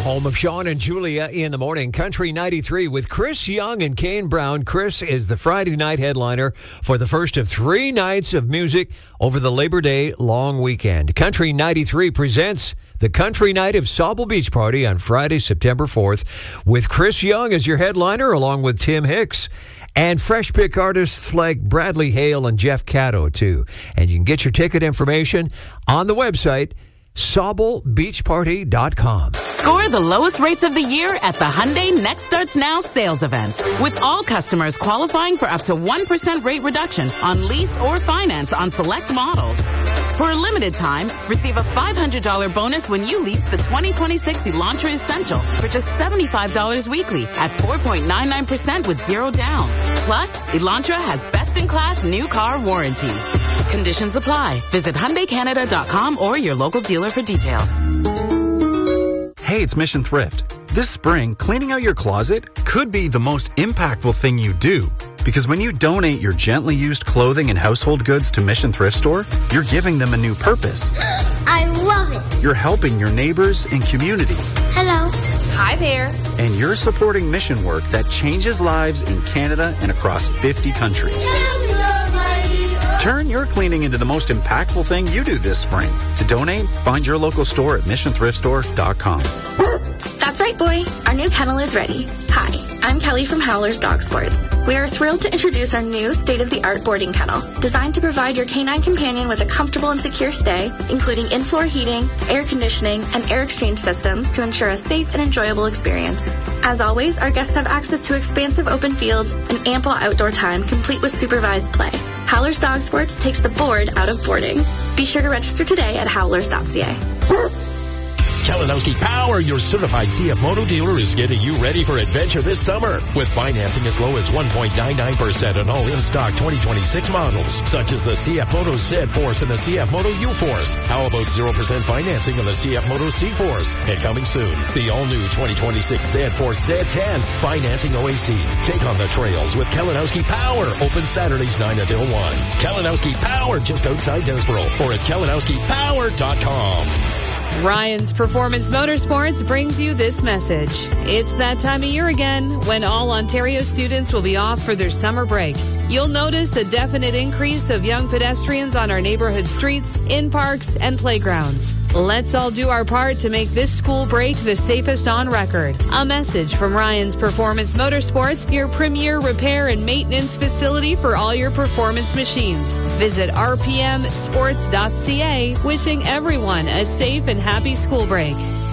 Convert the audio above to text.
home of Sean and Julia in the morning. Country 93 with Chris Young and Kane Brown. Chris is the Friday night headliner for the first of 3 nights of music over the Labor Day long weekend. Country 93 presents the Country Night of Sauble Beach Party on Friday, September 4th, with Chris Young as your headliner, along with Tim Hicks. And fresh pick artists like Bradley Hale and Jeff Caddo, too. And you can get your ticket information on the website, SaubleBeachParty.com. Score the lowest rates of the year at the Hyundai Next Starts Now sales event, with all customers qualifying for up to 1% rate reduction on lease or finance on select models. For a limited time, receive a $500 bonus when you lease the 2026 Elantra Essential for just $75 weekly at 4.99% with zero down. Plus, Elantra has best-in-class new car warranty. Conditions apply. Visit HyundaiCanada.com or your local dealer for details. Hey, it's Mission Thrift. This spring, cleaning out your closet could be the most impactful thing you do. Because when you donate your gently used clothing and household goods to Mission Thrift Store, you're giving them a new purpose. I love it. You're helping your neighbors and community. Hello. Hi there. And you're supporting mission work that changes lives in Canada and across 50 countries. Turn your cleaning into the most impactful thing you do this spring. To donate, find your local store at missionthriftstore.com. That's right, boy. Our new kennel is ready. Hi, I'm Kelly from Howler's Dog Sports. We are thrilled to introduce our new state-of-the-art boarding kennel, designed to provide your canine companion with a comfortable and secure stay, including in-floor heating, air conditioning, and air exchange systems to ensure a safe and enjoyable experience. As always, our guests have access to expansive open fields and ample outdoor time, complete with supervised play. Howler's Dog Sports takes the board out of boarding. Be sure to register today at howlers.ca. Kalinowski Power, your certified CF Moto dealer, is getting you ready for adventure this summer with financing as low as 1.99% on all in-stock 2026 models, such as the CF Moto Z-Force and the CF Moto U-Force. How about 0% financing on the CF Moto C-Force? And coming soon, the all-new 2026 Z-Force Z10 financing OAC. Take on the trails with Kalinowski Power. Open Saturdays 9 until 1. Kalinowski Power, just outside Desboro, or at kalinowskipower.com. Ryan's Performance Motorsports brings you this message. It's that time of year again when all Ontario students will be off for their summer break. You'll notice a definite increase of young pedestrians on our neighborhood streets, in parks, and playgrounds. Let's all do our part to make this school break the safest on record. A message from Ryan's Performance Motorsports, your premier repair and maintenance facility for all your performance machines. Visit rpmsports.ca, wishing everyone a safe and happy school break.